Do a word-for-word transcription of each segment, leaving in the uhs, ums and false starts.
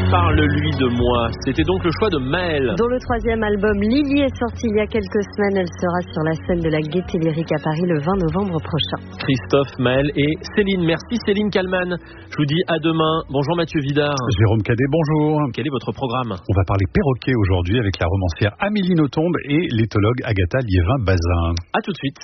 Parle-lui de moi. C'était donc le choix de Maëlle. Dont le troisième album Lily est sorti il y a quelques semaines. Elle sera sur la scène de la Gaîté Lyrique à Paris le vingt novembre prochain. Christophe, Maëlle et Céline. Merci Céline Kallmann. Je vous dis à demain. Bonjour Mathieu Vidard. Jérôme Cadet, bonjour. Quel est votre programme ? On va parler perroquet aujourd'hui avec la romancière Amélie Nothomb et l'éthologue Agatha Liévin-Bazin. A tout de suite.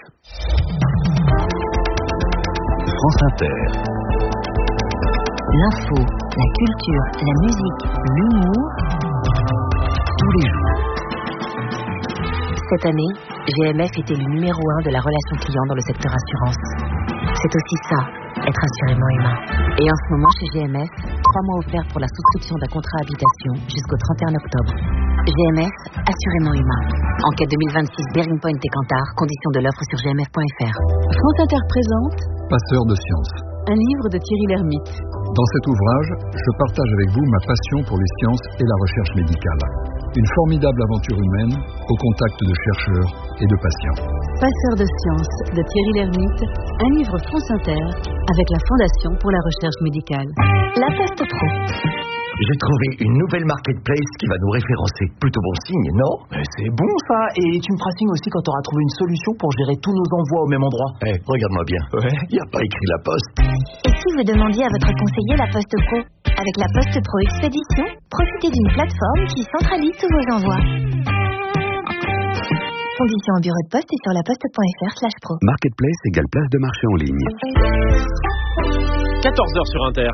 France Inter. L'info, la culture, la musique, l'humour, tous les jours. Cette année, G M F est élu numéro un de la relation client dans le secteur assurance. C'est aussi ça, être assurément humain. Et en ce moment, chez G M F, trois mois offerts pour la souscription d'un contrat habitation jusqu'au trente et un octobre. G M F, assurément humain. Enquête deux mille vingt-six, Bearing Point et Kantar, conditions de l'offre sur g m f point f r. France Inter présente Passeur de sciences. Un livre de Thierry Lhermitte. Dans cet ouvrage, je partage avec vous ma passion pour les sciences et la recherche médicale. Une formidable aventure humaine au contact de chercheurs et de patients. Passeur de sciences de Thierry Lhermitte, un livre France Inter avec la Fondation pour la recherche médicale. La Poste Pro. J'ai trouvé une nouvelle marketplace qui va nous référencer. Plutôt bon signe, non ? Mais c'est bon ça. Et tu me feras signe aussi quand tu auras trouvé une solution pour gérer tous nos envois au même endroit. Eh, hey, regarde-moi bien. Ouais. Il n'y a pas écrit la Poste. Et si vous demandiez à votre conseiller la Poste Pro ? Avec la Poste Pro Expédition, profitez d'une plateforme qui centralise tous vos envois. Conditions en bureau de poste et sur laposte.fr slash pro. Marketplace égale place de marché en ligne. quatorze heures sur Inter.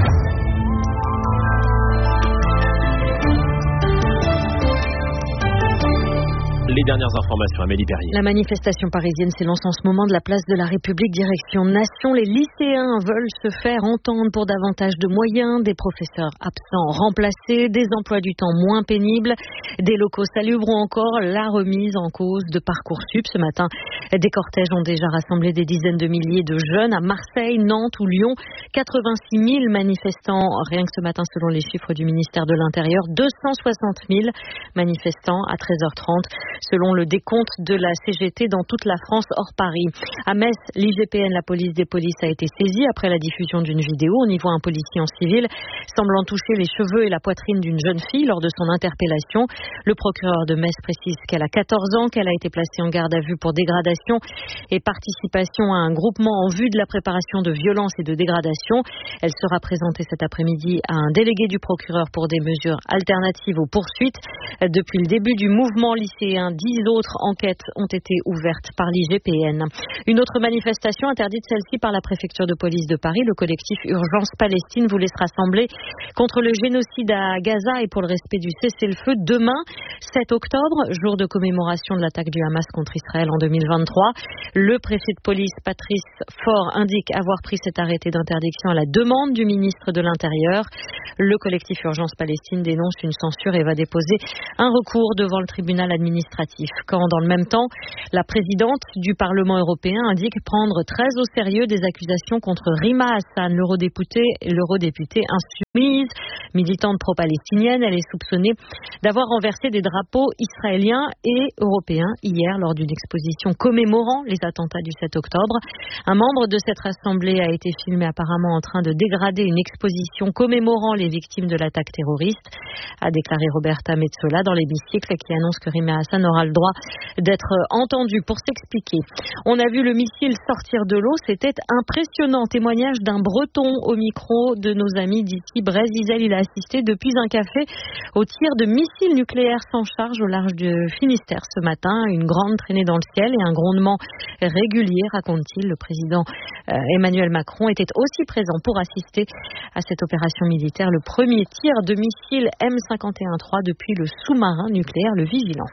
Les dernières informations, Amélie Perrier. La manifestation parisienne s'élance en ce moment de la place de la République direction Nation. Les lycéens veulent se faire entendre pour davantage de moyens, des professeurs absents remplacés, des emplois du temps moins pénibles, des locaux salubres ou encore la remise en cause de Parcoursup. Ce matin, des cortèges ont déjà rassemblé des dizaines de milliers de jeunes à Marseille, Nantes ou Lyon. quatre-vingt-six mille manifestants rien que ce matin selon les chiffres du ministère de l'Intérieur. deux cent soixante mille manifestants à treize heures trente. Selon le décompte de la C G T dans toute la France hors Paris. À Metz, l'I G P N, la police des polices, a été saisie après la diffusion d'une vidéo. On y voit un policier en civil semblant toucher les cheveux et la poitrine d'une jeune fille lors de son interpellation. Le procureur de Metz précise qu'elle a quatorze ans, qu'elle a été placée en garde à vue pour dégradation et participation à un groupement en vue de la préparation de violences et de dégradation. Elle sera présentée cet après-midi à un délégué du procureur pour des mesures alternatives aux poursuites. Depuis le début du mouvement lycéen, dix autres enquêtes ont été ouvertes par l'I G P N. Une autre manifestation interdite, celle-ci par la préfecture de police de Paris. Le collectif Urgence Palestine voulait se rassembler contre le génocide à Gaza et pour le respect du cessez-le-feu demain, sept octobre, jour de commémoration de l'attaque du Hamas contre Israël en deux mille vingt-trois. Le préfet de police, Patrice Faure, indique avoir pris cet arrêté d'interdiction à la demande du ministre de l'Intérieur. Le collectif Urgence Palestine dénonce une censure et va déposer un recours devant le tribunal administratif. Quand, dans le même temps, la présidente du Parlement européen indique prendre très au sérieux des accusations contre Rima Hassan, l'eurodéputée, l'eurodéputée insoumise, militante pro-palestinienne. Elle est soupçonnée d'avoir renversé des drapeaux israéliens et européens hier lors d'une exposition commémorant les attentats du sept octobre. Un membre de cette assemblée a été filmé apparemment en train de dégrader une exposition commémorant les victimes de l'attaque terroriste, a déclaré Roberta Metsola dans l'hémicycle, qui annonce que Rima Hassan aura le droit d'être entendu pour s'expliquer. On a vu le missile sortir de l'eau, c'était impressionnant. Témoignage d'un Breton au micro de nos amis d'ici Brésil. Il a assisté depuis un café au tir de missiles nucléaires sans charge au large de Finistère ce matin. Une grande traînée dans le ciel et un grondement régulier, raconte-t-il. Le président euh, Emmanuel Macron était aussi présent pour assister à cette opération militaire. Le premier tir de missile M cinquante et un trois depuis le sous-marin nucléaire Le Vigilant.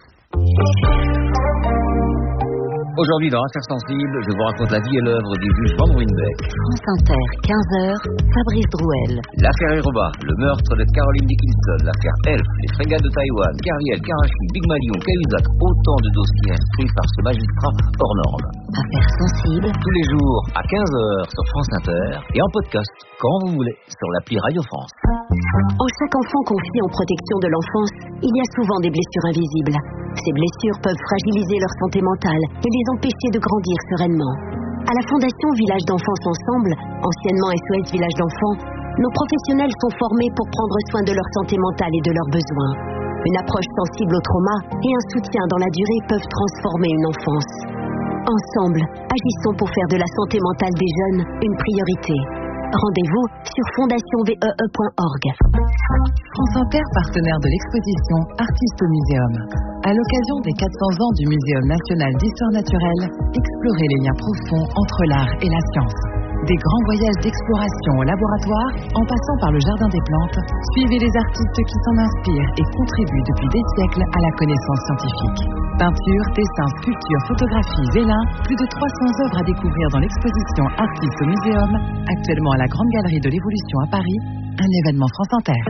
Aujourd'hui, dans Affaires sensibles, je vous raconte la vie et l'œuvre du juge Van Ruynbeck. France Inter, quinze heures, Fabrice Drouel. L'affaire Hiroba, le meurtre de Caroline Dickinson, l'affaire Elf, les frégates de Taïwan, Cariel, Karachi, Big Malion, Cahuzac, autant de dossiers instruits par ce magistrat hors norme. Affaires sensibles. Tous les jours, à quinze heures, sur France Inter, et en podcast, quand vous voulez, sur l'appli Radio France. En chaque enfant confié en protection de l'enfance, il y a souvent des blessures invisibles. Ces blessures peuvent fragiliser leur santé mentale et les empêcher de grandir sereinement. À la Fondation Village d'Enfance Ensemble, anciennement S O S Village d'Enfants, Nos professionnels sont formés pour prendre soin de leur santé mentale et de leurs besoins. Une approche sensible au trauma et un soutien dans la durée peuvent transformer une enfance. Ensemble, agissons pour faire de la santé mentale des jeunes une priorité. Rendez-vous sur fondation v e e point org. France Inter, partenaire de l'exposition Artistes au Muséum. À l'occasion des quatre cents ans du Muséum national d'histoire naturelle, explorez les liens profonds entre l'art et la science. Des grands voyages d'exploration au laboratoire, en passant par le Jardin des Plantes, suivez les artistes qui s'en inspirent et contribuent depuis des siècles à la connaissance scientifique. Peinture, dessin, sculpture, photographie, vélin, plus de trois cents œuvres à découvrir dans l'exposition Artistes au Muséum, actuellement à la Grande Galerie de l'Évolution à Paris, un événement France Inter.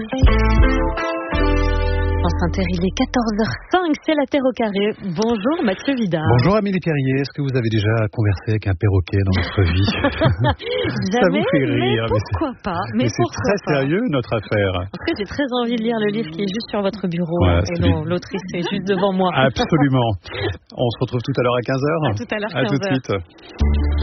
France Inter, il est quatorze heures cinq, c'est la Terre au carré. Bonjour Mathieu Vidard. Bonjour Amélie Perrier, est-ce que vous avez déjà conversé avec un perroquet dans votre vie? Jamais, ça vous fait rire. Mais pourquoi mais pas Mais, mais c'est pourquoi très pas. sérieux notre affaire. En tout cas, j'ai très envie de lire le livre qui est juste sur votre bureau. Ouais, et non, l'autrice est juste devant moi. Absolument. On se retrouve tout à l'heure à quinze heures. À tout à l'heure, À quinze heures. tout de suite.